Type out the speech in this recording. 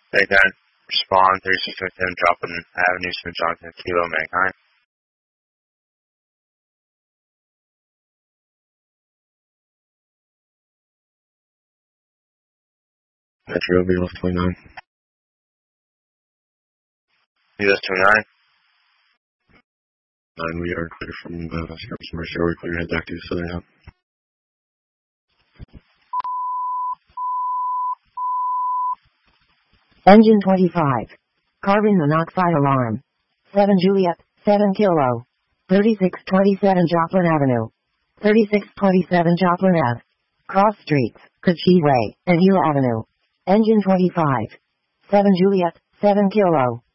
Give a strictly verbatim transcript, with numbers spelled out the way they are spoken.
They then respond thirty-six twenty-seven Joplin Avenue, Smith Johnson, Kilo, Mankind. Metro B L twenty-nine. U S twenty-nine. Nine, we are clear from uh, Scarborough Commercial. We're clear head back to Southern Hill. Engine twenty-five. Carbon monoxide alarm. seven Juliet, seven Kilo. thirty-six twenty-seven Joplin Avenue. thirty-six twenty-seven Joplin Ave. Cross Streets, Cochise Way, and Hill Avenue. Engine twenty-five. seven Juliet, seven Kilo.